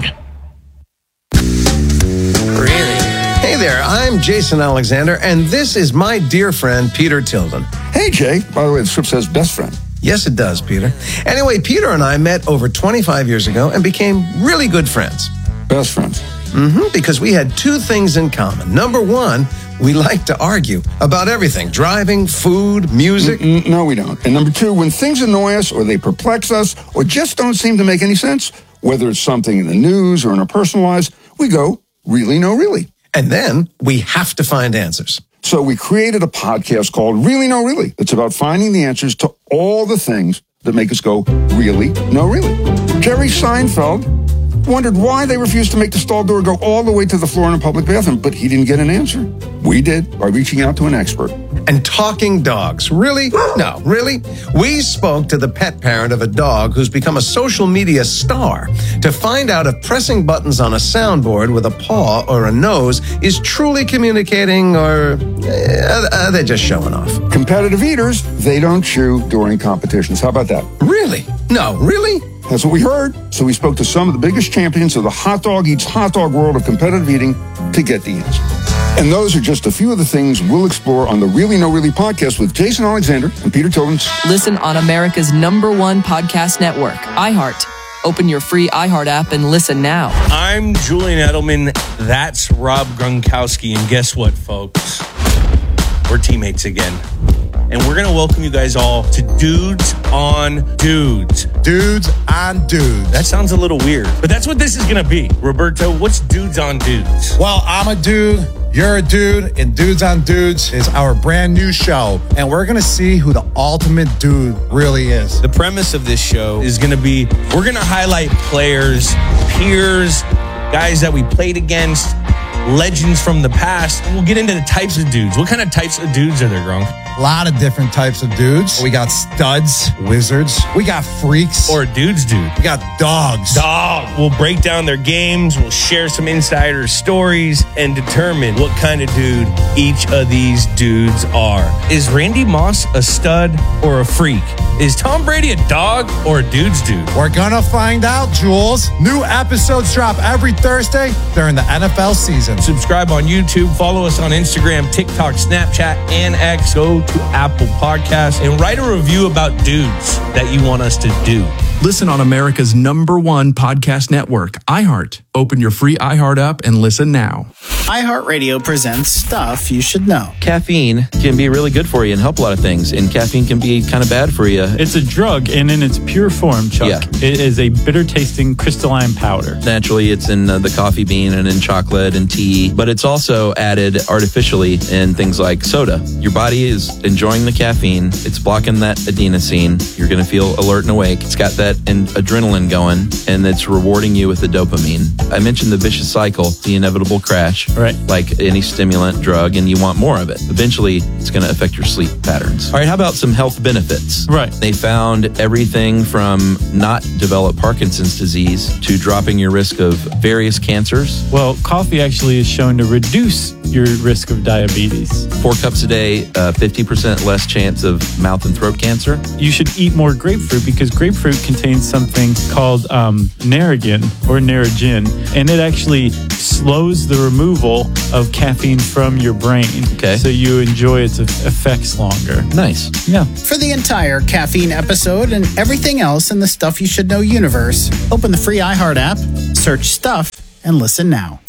Hey there, I'm Jason Alexander, and this is my dear friend, Peter Tilden. Hey, Jay. By the way, the script says best friend. Yes, it does, Peter. Anyway, Peter and I met over 25 years ago and became really good friends. Best friends. Because we had two things in common. Number one, we like to argue about everything. Driving, food, music. No, we don't. And number two, when things annoy us or they perplex us or just don't seem to make any sense, whether it's something in the news or in our personal lives, we go, really, no, really. And then we have to find answers. So we created a podcast called Really, No, Really. It's about finding the answers to all the things that make us go, really, no, really. Jerry Seinfeld wondered why they refused to make the stall door go all the way to the floor in a public bathroom, but he didn't get an answer. We did by reaching out to an expert. And talking dogs. Really? No, really? We spoke to the pet parent of a dog who's become a social media star to find out if pressing buttons on a soundboard with a paw or a nose is truly communicating, or are they just showing off? Competitive eaters, they don't chew during competitions. How about that? Really? No, really? That's what we heard. So we spoke to some of the biggest champions of the hot dog eats hot dog world of competitive eating to get the answer. And those are just a few of the things we'll explore on the Really No Really podcast with Jason Alexander and Peter Tilden. Listen on America's #1 podcast network, iHeart. Open your free iHeart app and listen now. I'm Julian Edelman. That's Rob Gronkowski. And guess what, folks? We're teammates again. And we're going to welcome you guys all to Dudes on Dudes. Dudes on Dudes. That sounds a little weird, but that's what this is going to be. Roberto, what's Dudes on Dudes? Well, I'm a dude, you're a dude, and Dudes on Dudes is our brand new show. And we're going to see who the ultimate dude really is. The premise of this show is going to be, we're going to highlight players, peers, guys that we played against, legends from the past. And we'll get into the types of dudes. What kind of types of dudes are there, Gronk? A lot of different types of dudes. We got studs, wizards. We got freaks. Or dudes, dude. We got dogs. Dog. We'll break down their games. We'll share some insider stories and determine what kind of dude each of these dudes are. Is Randy Moss a stud or a freak? Is Tom Brady a dog or a dude's dude? We're gonna find out, Jules. New episodes drop every Thursday during the NFL season. Subscribe on YouTube. Follow us on Instagram, TikTok, Snapchat, and X. Go to Apple Podcasts and write a review about dudes that you want us to do. Listen on America's #1 podcast network, iHeart. Open your free iHeart app and listen now. iHeartRadio presents Stuff You Should Know. Caffeine can be really good for you and help a lot of things, and caffeine can be kind of bad for you. It's a drug, and in its pure form, Chuck, it is a bitter-tasting crystalline powder. Naturally, it's in the coffee bean and in chocolate and tea, but it's also added artificially in things like soda. Your body is enjoying the caffeine. It's blocking that adenosine. You're going to feel alert and awake. It's got that adrenaline going, and it's rewarding you with the dopamine. I mentioned the vicious cycle, the inevitable crash, right? Like any stimulant drug, and you want more of it. Eventually, it's going to affect your sleep patterns. All right, how about some health benefits? Right. They found everything from not develop Parkinson's disease to dropping your risk of various cancers. Well, coffee actually is shown to reduce your risk of diabetes. 4 cups a day, 50% less chance of mouth and throat cancer. You should eat more grapefruit because grapefruit contains something called Narragin or Narragin, and it actually slows the removal of caffeine from your brain. Okay. So you enjoy its effects longer. Nice. Yeah. For the entire caffeine episode and everything else in the Stuff You Should Know universe, open the free iHeart app, search Stuff, and listen now.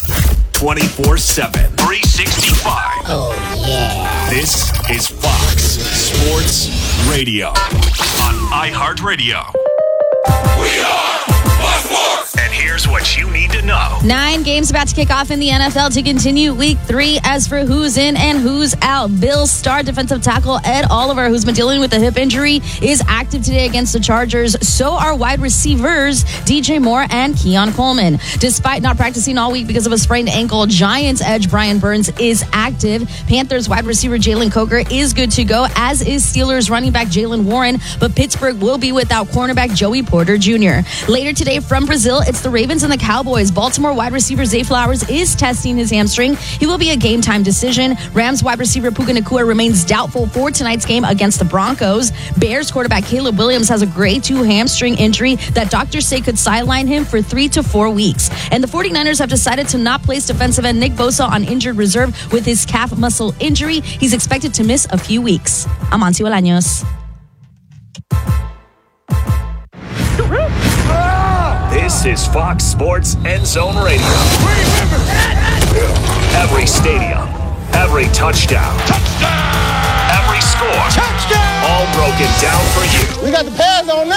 24/7, 365. Oh, yeah. This is Fox Sports Radio on iHeartRadio. We are Fox Sports. And here here's what you need to know. 9 games about to kick off in the NFL to continue week 3. As for who's in and who's out, Bills star defensive tackle Ed Oliver, who's been dealing with a hip injury, is active today against the Chargers. So are wide receivers DJ Moore and Keon Coleman. Despite not practicing all week because of a sprained ankle, Giants edge Brian Burns is active. Panthers wide receiver Jalen Coker is good to go, as is Steelers running back Jalen Warren, but Pittsburgh will be without cornerback Joey Porter Jr. Later today from Brazil, it's the Ravens and the Cowboys. Baltimore wide receiver Zay Flowers is testing his hamstring. He will be a game time decision. Rams wide receiver Puka Nacua remains doubtful for tonight's game against the Broncos. Bears quarterback Caleb Williams has a grade 2 hamstring injury that doctors say could sideline him for 3 to 4 weeks. And the 49ers have decided to not place defensive end Nick Bosa on injured reserve with his calf muscle injury. He's expected to miss a few weeks. I'm Auntie Bolaños. This is Fox Sports End Zone Radio. Every stadium, every touchdown, every score, all broken down for you. We got the pads on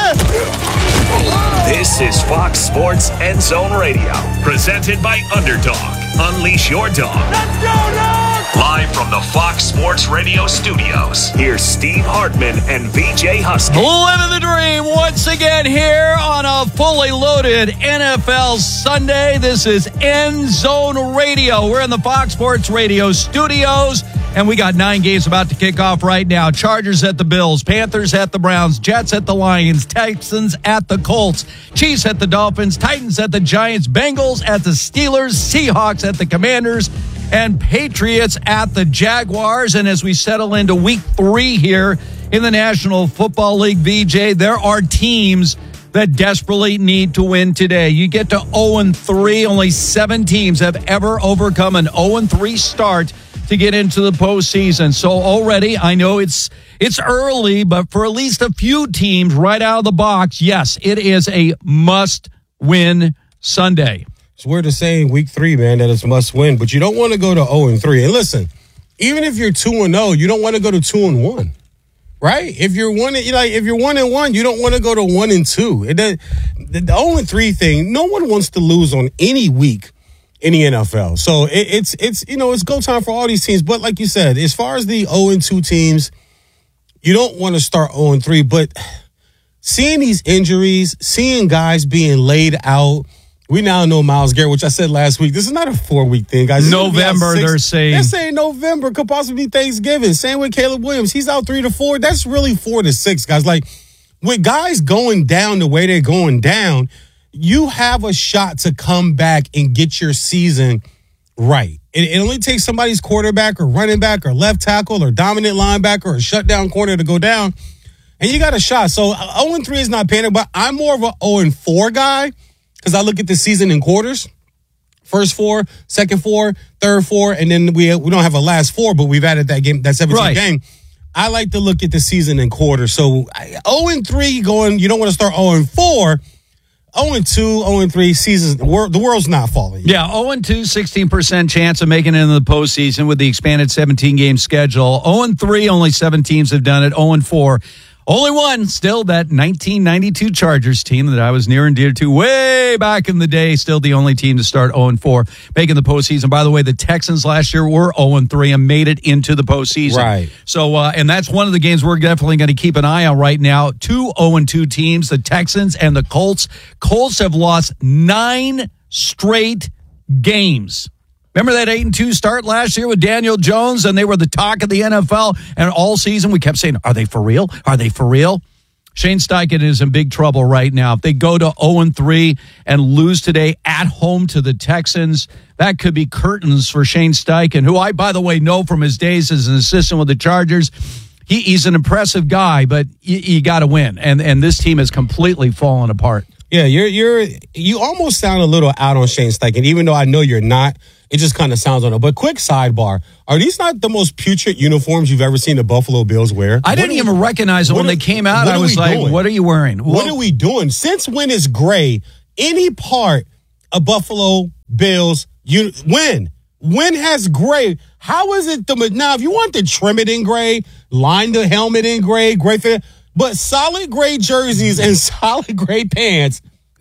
this. This is Fox Sports End Zone Radio, presented by Underdog. Unleash your dog. Let's go, dog! Live from the Fox Sports Radio studios, here's Steve Hartman and VJ Husky. Living the dream once again here on a fully loaded NFL Sunday. This is End Zone Radio. We're in the Fox Sports Radio studios, and we got 9 games about to kick off right now. Chargers at the Bills, Panthers at the Browns, Jets at the Lions, Texans at the Colts, Chiefs at the Dolphins, Titans at the Giants, Bengals at the Steelers, Seahawks at the Commanders, and Patriots at the Jaguars. And as we settle into week 3 here in the National Football League, VJ, there are teams that desperately need to win today. You get to 0-3. Only 7 teams have ever overcome an 0-3 start to get into the postseason. So already, I know it's early, but for at least a few teams right out of the box, yes, it is a must-win Sunday. It's weird to say in week 3, man, that it's must win, but you don't want to go to 0-3. And listen, even if you're 2-0, you don't want to go to 2-1, right? If you're 1-1, you don't want to go to 1-2. The 0-3 thing, no one wants to lose on any week in the NFL. So it's go time for all these teams. But like you said, as far as the 0-2 teams, you don't want to start 0-3. But seeing these injuries, seeing guys being laid out. We now know Myles Garrett, which I said last week. This is not a 4-week thing, guys. November, they're saying. They're saying November. Could possibly be Thanksgiving. Same with Caleb Williams. He's out 3 to 4. That's really 4 to 6, guys. Like, with guys going down the way they're going down, you have a shot to come back and get your season right. It only takes somebody's quarterback or running back or left tackle or dominant linebacker or shutdown corner to go down, and you got a shot. So 0-3 is not panic, but I'm more of a 0-4 guy. Because I look at the season in quarters, first 4, second 4, third 4, and then we don't have a last 4, but we've added that 17th game. I like to look at the season in quarters. So 0-3 going, you don't want to start 0-4. 0-2, 0-3 seasons. The world's not falling. Yeah, 0-2, 16% chance of making it into the postseason with the expanded 17-game schedule. 0-3, only 7 teams have done it. 0-4. Only one, still that 1992 Chargers team that I was near and dear to way back in the day. Still the only team to start 0-4, making the postseason. By the way, the Texans last year were 0-3 and made it into the postseason. Right. So, and that's one of the games we're definitely going to keep an eye on right now. 2 0-2 teams, the Texans and the Colts. Colts have lost 9 straight games. Remember that 8-2 start last year with Daniel Jones, and they were the talk of the NFL, and all season we kept saying, are they for real? Are they for real? Shane Steichen is in big trouble right now. If they go to 0-3 and lose today at home to the Texans, that could be curtains for Shane Steichen, who I, by the way, know from his days as an assistant with the Chargers. He's an impressive guy, but you got to win, and this team has completely fallen apart. Yeah, you almost sound a little out on Shane Steichen, even though I know you're not. It just kind of sounds on it. But quick sidebar, are these not the most putrid uniforms you've ever seen the Buffalo Bills wear? I didn't even recognize them when they came out. I was like, what are you wearing? What are we doing? Since when is gray any part of Buffalo Bills? When has gray? How is it? Now, if you want to trim it in gray, line the helmet in gray fit, but solid gray jerseys and solid gray pants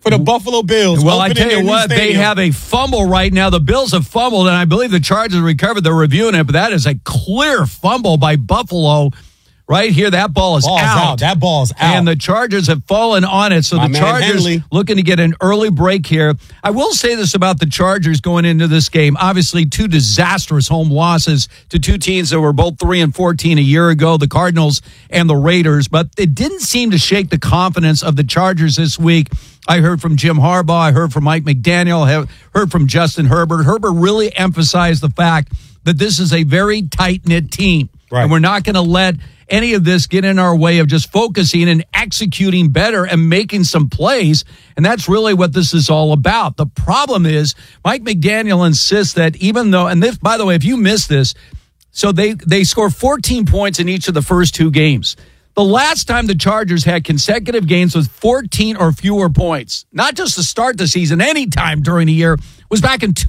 for the Buffalo Bills. Well, I opening tell you their new what, they stadium. have a fumble right now. The Bills have fumbled, and I believe the Chargers recovered. They're reviewing it, but that is a clear fumble by Buffalo. Right here, that ball is out. That ball's out. And the Chargers have fallen on it. So My the man Chargers Henley. looking to get an early break here. I will say this about the Chargers going into this game. Obviously, 2 disastrous home losses to 2 teams that were both 3-14 a year ago, the Cardinals and the Raiders. But it didn't seem to shake the confidence of the Chargers this week. I heard from Jim Harbaugh. I heard from Mike McDaniel. I heard from Justin Herbert. Herbert really emphasized the fact that this is a very tight-knit team. Right. And we're not going to let any of this get in our way of just focusing and executing better and making some plays. And that's really what this is all about. The problem is Mike McDaniel insists that even though, and this, by the way, if you missed this, so they score 14 points in each of the first 2 games. The last time the Chargers had consecutive games with 14 or fewer points, not just to start the season, any time during the year, was back in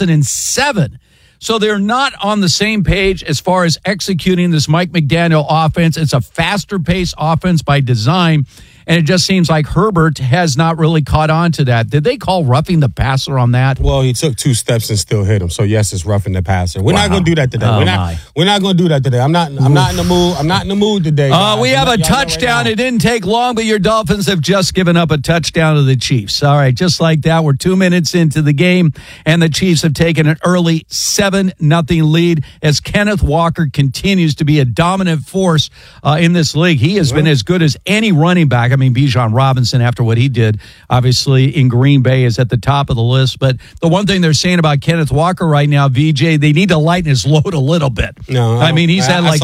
2007. So they're not on the same page as far as executing this Mike McDaniel offense. It's a faster paced offense by design. And it just seems like Herbert has not really caught on to that. Did they call roughing the passer on that? Well, he took 2 steps and still hit him. So yes, it's roughing the passer. We're not going to do that today. Oh, we're not going to do that today. I'm not in the mood. I'm not in the mood today. Guys. We have a Y'all know touchdown. right It didn't take long, but your Dolphins have just given up a touchdown to the Chiefs. All right, just like that, we're 2 minutes into the game, and the Chiefs have taken an early 7-0 lead as Kenneth Walker continues to be a dominant force in this league. He has been as good as any running back. I mean, Bijan Robinson, after what he did, obviously in Green Bay, is at the top of the list. But the one thing they're saying about Kenneth Walker right now, VJ, they need to lighten his load a little bit. No, I mean, he's had like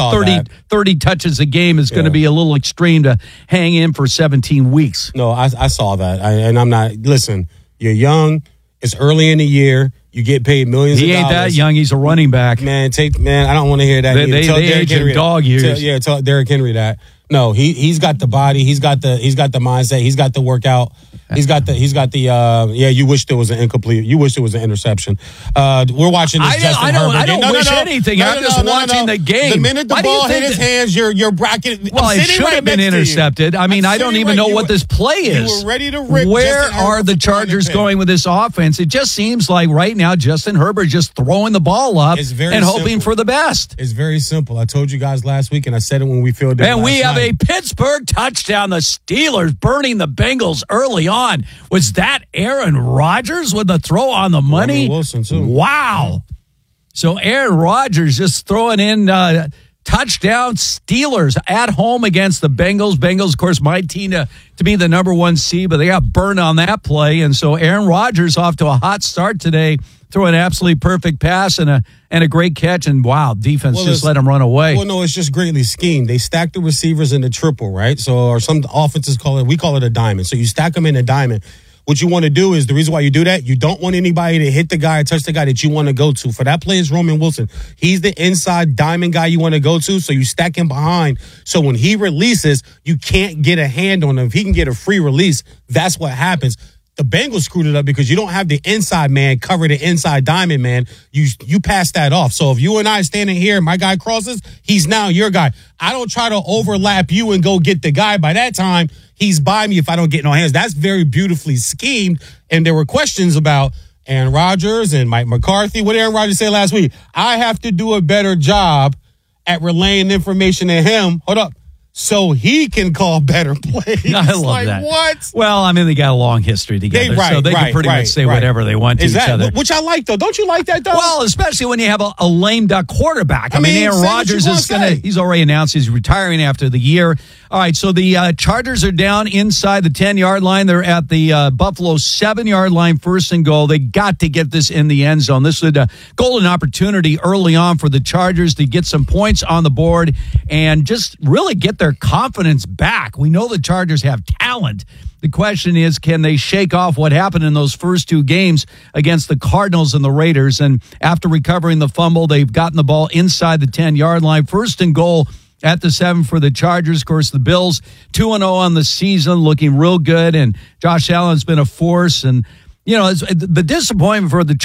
30 touches a game. It's going to be a little extreme to hang in for 17 weeks. No, I saw that. And I'm not, listen, you're young. It's early in the year. You get paid millions of dollars. He ain't that young. He's a running back. Man, I don't want to hear that. They age in dog years. Tell Derrick Henry that. No, he's got the body. He's got the mindset. He's got the workout. He's got the you wish there was an incomplete. You wish there was an interception. We're watching this Justin Herbert. I don't wish anything. I'm just watching the game. The minute the ball hit his hands, your bracket. Well, it should have been intercepted. I mean, I don't even know what this play is. You were ready to rip. Where are the Chargers going with this offense? It just seems like right now Justin Herbert just throwing the ball up and hoping for the best. It's very simple. I told you guys last week, and I said it when we filled it. And we have a Pittsburgh touchdown. The Steelers burning the Bengals early on. Was that Aaron Rodgers with the throw on the money? Roman Wilson, too. Wow. So Aaron Rodgers just throwing in touchdown. Steelers at home against the Bengals. Bengals, of course, my team to be the number 1 seed, but they got burned on that play. And so Aaron Rodgers off to a hot start today, throwing an absolutely perfect pass and a great catch. And wow, defense just let him run away. Well, no, it's just greatly schemed. They stack the receivers in the triple, right? So, or some offenses we call it a diamond. So you stack them in a diamond. What you want to do is, the reason why you do that, you don't want anybody to hit the guy or touch the guy that you want to go to. For that play is Roman Wilson. He's the inside diamond guy you want to go to, so you stack him behind. So when he releases, you can't get a hand on him. If he can get a free release, that's what happens. The Bengals screwed it up because you don't have the inside man cover the inside diamond man. You pass that off. So if you and I standing here, my guy crosses, he's now your guy. I don't try to overlap you and go get the guy. By that time, he's by me if I don't get no hands. That's very beautifully schemed. And there were questions about Aaron Rodgers and Mike McCarthy. What did Aaron Rodgers say last week? I have to do a better job at relaying information to him. Hold up. So he can call better plays. I love that. What? Well, I mean, they got a long history together, so they can pretty much say whatever they want to each other. Which I like, though. Don't you like that, though? Well, especially when you have a lame duck quarterback. I mean Aaron Rodgers is he's already announced he's retiring after the year. All right, so the Chargers are down inside the 10-yard line. They're at the Buffalo 7-yard line, 1st and goal. They got to get this in the end zone. This is a golden opportunity early on for the Chargers to get some points on the board and just really get their confidence back. We know the Chargers have talent. The question is, can they shake off what happened in those first 2 games against the Cardinals and the Raiders? And after recovering the fumble, they've gotten the ball inside the 10-yard line, 1st and goal at the 7 for the Chargers. Of course, the Bills 2-0 on the season, looking real good. And Josh Allen's been a force. And, you know, the disappointment for the